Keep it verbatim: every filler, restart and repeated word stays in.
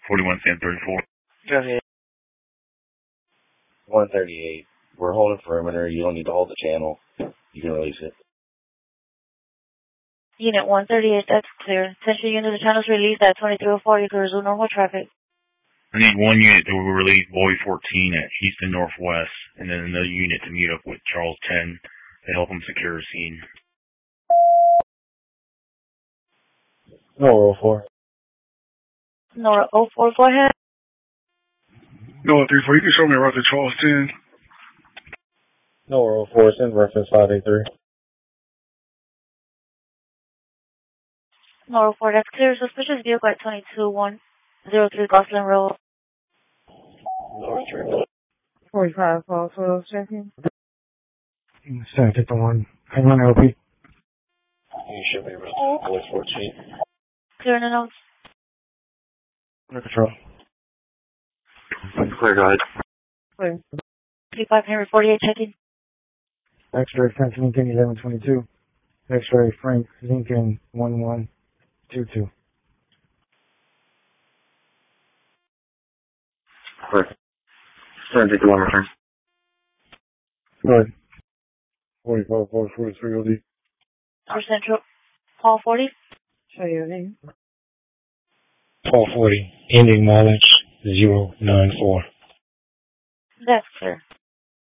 forty-one San thirty-four. Go ahead. one thirty-eight. We're holding perimeter. You don't need to hold the channel. You can release it. Unit one thirty-eight, that's clear. Central unit, the channel's released at twenty-three oh four. You can resume normal traffic. I need one unit to release Bowie fourteen at Houston Northwest, and then another unit to meet up with Charles ten to help him secure a scene. Nora oh four. Nora oh four, go ahead. Nora three four, you can show me around to Charles ten. Nora oh four, send reference five eight three. Nora oh four, that's clear. Suspicious vehicle at twenty-two one oh three Gosselin Road. Nora three. forty-five, call twelve, checking. Seven fifty one. Hang on, L P. You should be around Bowie fourteen. Clear in the notes. Under control. Clear, go ahead. Clear. three five Henry forty-eight, checking. X-ray Frank Lincoln eleven twenty-two. X-ray Frank Lincoln one one two two. Clear. seven fifty-one, return. Go ahead. forty-five, forty-three, O D. For Central, Paul forty. Show your name. Paul forty. Ending mileage zero nine four. That's clear.